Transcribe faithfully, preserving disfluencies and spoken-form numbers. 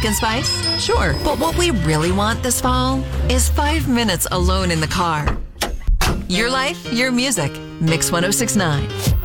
pumpkin spice? Sure. But what we really want this fall is five minutes alone in the car. Your life, your music. Mix one oh six point nine.